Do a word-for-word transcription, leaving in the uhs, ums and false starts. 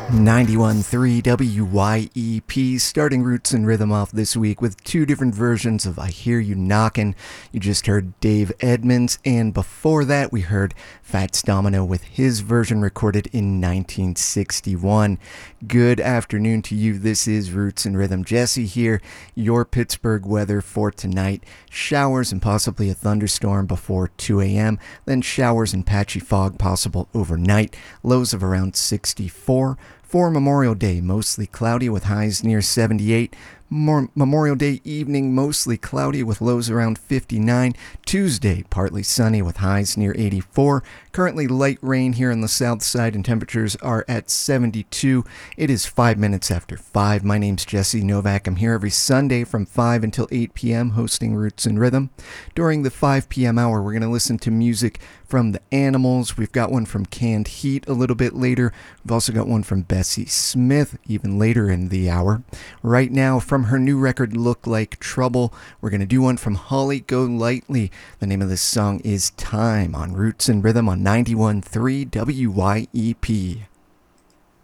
ninety-one point three W Y E P, starting Roots and Rhythm off this week with two different versions of I Hear You Knockin'. You just heard Dave Edmunds, and before that we heard Fats Domino with his version recorded in nineteen sixty-one. Good afternoon to you. This is Roots and Rhythm. Jesse here. Your Pittsburgh weather for tonight. Showers and possibly a thunderstorm before two a.m. Then showers and patchy fog possible overnight. Lows of around sixty-four. For Memorial Day, mostly cloudy with highs near seventy-eight. More Memorial Day evening, mostly cloudy with lows around fifty-nine. Tuesday, partly sunny with highs near eighty-four. Currently light rain here on the south side and temperatures are at seventy-two. It is five minutes after five. My name's Jesse Novak. I'm here every Sunday from five until eight p.m. hosting Roots and Rhythm. During the five p.m. hour, we're going to listen to music from the Animals. We've got one from Canned Heat a little bit later. We've also got one from Bessie Smith even later in the hour. Right now, from her new record Look Like Trouble, we're going to do one from Holly Golightly. The name of this song is Time on Roots and Rhythm on ninety-one point three W Y E P.